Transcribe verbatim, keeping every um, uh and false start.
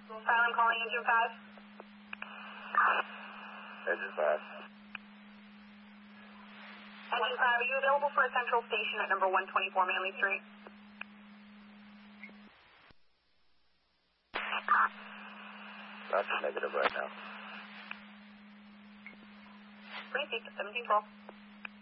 Silent calling Engine five. Engine five. Engine five, are you available for a central station at number one twenty-four Manley Street? That's a negative right now. Three seats, seventeen twelve.